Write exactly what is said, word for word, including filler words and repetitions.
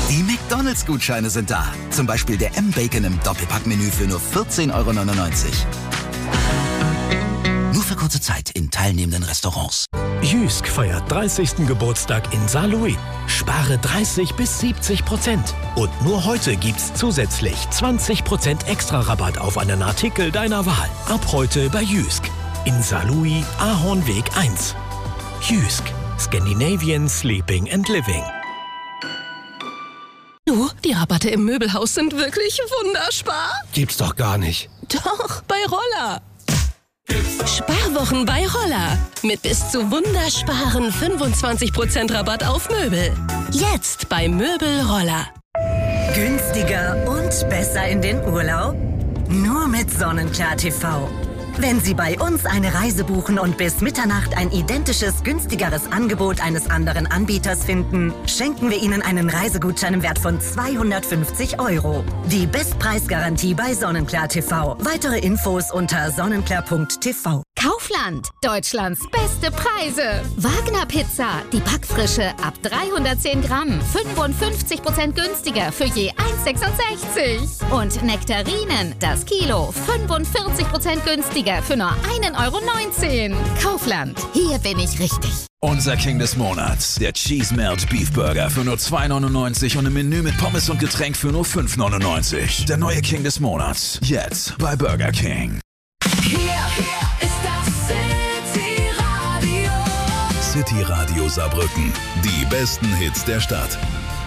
Die McDonalds-Gutscheine sind da. Zum Beispiel der M-Bacon im Doppelpackmenü für nur vierzehn Euro neunundneunzig. Nur für kurze Zeit in teilnehmenden Restaurants. Jysk feiert dreißigsten Geburtstag in Saarlouis. Spare dreißig bis siebzig Prozent. Und nur heute gibt's zusätzlich zwanzig Prozent extra Rabatt auf einen Artikel deiner Wahl. Ab heute bei Jysk. In Saarlouis, Ahornweg eins. Jysk. Scandinavian Sleeping and Living. Du, die Rabatte im Möbelhaus sind wirklich wunderspar. Gibt's doch gar nicht. Doch, bei Roller. Sparwochen bei Roller. Mit bis zu wundersparen fünfundzwanzig Prozent Rabatt auf Möbel. Jetzt bei Möbel Roller. Günstiger und besser in den Urlaub? Nur mit Sonnenklar T V. Wenn Sie bei uns eine Reise buchen und bis Mitternacht ein identisches, günstigeres Angebot eines anderen Anbieters finden, schenken wir Ihnen einen Reisegutschein im Wert von zweihundertfünfzig Euro. Die Bestpreisgarantie bei Sonnenklar T V. Weitere Infos unter sonnenklar punkt t v. Kaufland, Deutschlands beste Preise. Wagner Pizza, die Backfrische ab dreihundertzehn Gramm, fünfundfünfzig Prozent günstiger für je eins Komma sechsundsechzig. Und Nektarinen, das Kilo, fünfundvierzig Prozent günstiger für nur ein Euro neunzehn. Kaufland, hier bin ich richtig. Unser King des Monats, der Cheese Melt Beef Burger für nur zwei neunundneunzig und ein Menü mit Pommes und Getränk für nur fünf neunundneunzig. Der neue King des Monats, jetzt bei Burger King. Hier ist das City Radio. City Radio Saarbrücken. Die besten Hits der Stadt.